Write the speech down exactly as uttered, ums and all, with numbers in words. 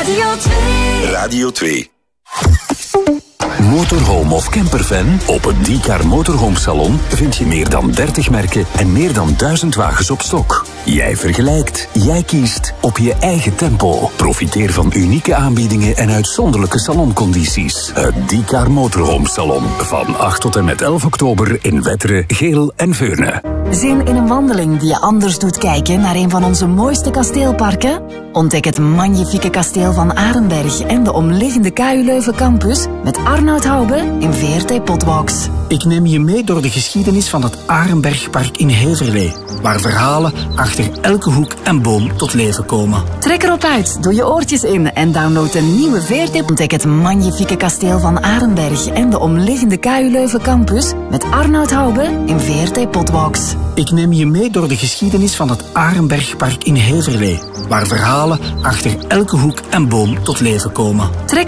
Radio twee. Radio twee. Motorhome of camperfan? Op het Diecar Motorhome Salon vind je meer dan dertig merken en meer dan duizend wagens op stok. Jij vergelijkt, jij kiest op je eigen tempo. Profiteer van unieke aanbiedingen en uitzonderlijke saloncondities. Het Diecar Motorhome Salon. Van acht tot en met elf oktober in Wetteren, Geel en Veurne. Zin in een wandeling die je anders doet kijken naar een van onze mooiste kasteelparken? Ontdek het magnifieke kasteel van Arenberg en de omliggende K U Leuven campus met Arnoud Haube in V R T Potwalks. Ik neem je mee door de geschiedenis van het Arenbergpark in Heverlee, waar verhalen achter elke hoek en boom tot leven komen. Trek erop uit, doe je oortjes in en download een nieuwe V R T. Ontdek het magnifieke kasteel van Arenberg en de omliggende K U Leuven campus met Arnoud Haube in V R T Potwalks. Ik neem je mee door de geschiedenis van het Arenbergpark in Heverlee, waar verhalen achter elke hoek en boom tot leven komen. Trek